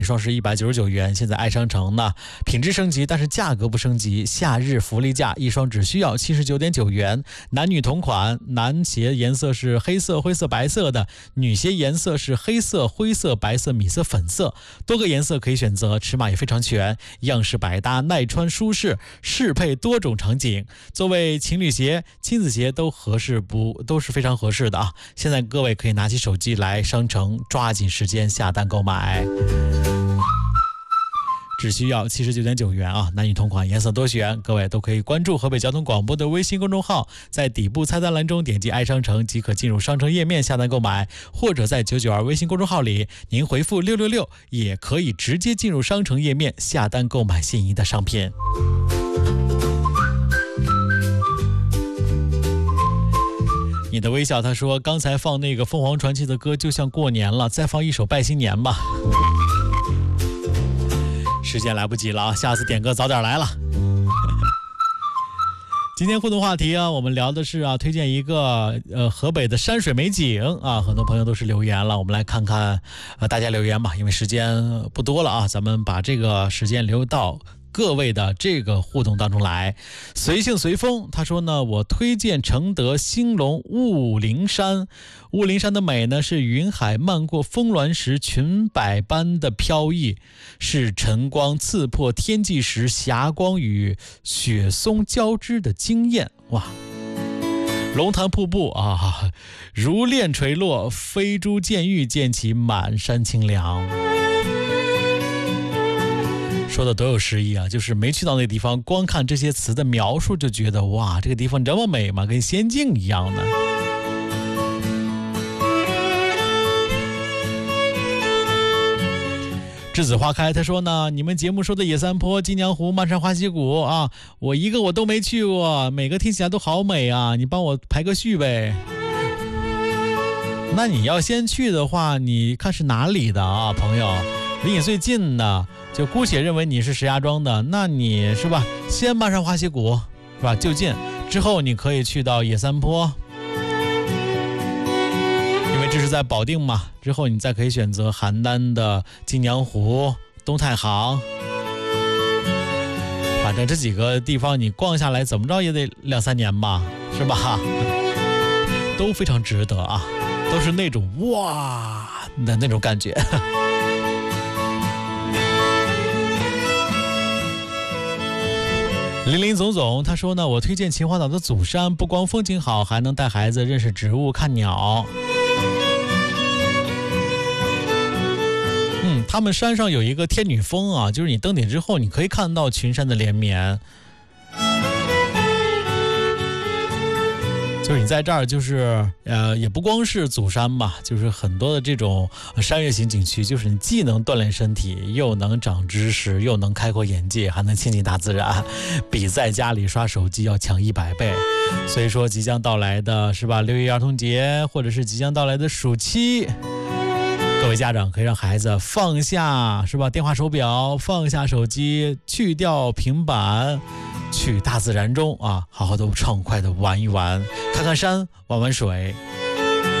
双十199元，现在爱商城呢品质升级，但是价格不升级。夏日福利价，一双只需要79.9元，男女同款，男鞋颜色是黑色、灰色、白色的，女鞋颜色是黑色、灰色、白色、米色、粉色，多个颜色可以选择，尺码也非常全，样式百搭，耐穿舒适，适配多种场景。作为情侣鞋、亲子鞋都是非常合适的啊！现在各位可以拿起手机来商城，抓紧时间下单购买。只需要79.9元啊，男女同款，颜色多选，各位都可以关注河北交通广播的微信公众号，在底部菜单栏中点击爱商城即可进入商城页面下单购买，或者在992微信公众号里您回复666也可以直接进入商城页面下单购买心仪的商品。你的微笑他说刚才放那个凤凰传奇的歌就像过年了，再放一首拜新年吧。时间来不及了啊，下次点歌早点来了。今天互动话题啊，我们聊的是推荐一个河北的山水美景啊，很多朋友都是留言了，我们来看看大家留言吧，因为时间不多了啊，咱们把这个时间留到各位的这个互动当中来。随性随风他说呢，我推荐承德兴隆雾灵山。雾灵山的美呢，是云海漫过峰峦时裙摆般的飘逸，是晨光刺破天际时霞光与雪松交织的惊艳。哇，龙潭瀑布啊，如链垂落，飞珠溅玉，溅起满山清凉。说的多有诗意啊，就是没去到那地方，光看这些词的描述就觉得哇，这个地方这么美吗？跟仙境一样的。栀子花开他说呢，你们节目说的野三坡、金娘湖、漫山花溪谷啊，我都没去过，每个听起来都好美啊，你帮我排个序呗。那你要先去的话，你看是哪里的啊，朋友？离你最近的，就姑且认为你是石家庄的，那你是吧？先漫山花溪谷是吧？就近之后，你可以去到野三坡，因为这是在保定嘛。之后你再可以选择邯郸的金娘湖、东太行，反正这几个地方你逛下来，怎么着也得2-3年吧，是吧？都非常值得啊，都是那种哇的那种感觉。林林总总他说呢，我推荐秦皇岛的祖山，不光风景好，还能带孩子认识植物看鸟。他们山上有一个天女峰啊，就是你登顶之后你可以看到群山的连绵，就是你在这儿就是也不光是祖山吧，就是很多的这种山岳型景区，就是你既能锻炼身体，又能长知识，又能开阔眼界，还能亲近大自然，比在家里刷手机要强100倍。所以说即将到来的是吧，6一儿童节，或者是即将到来的暑期，各位家长可以让孩子放下是吧电话手表，放下手机，去掉平板，去大自然中啊，好好的畅快的玩一玩，看看山，玩玩水。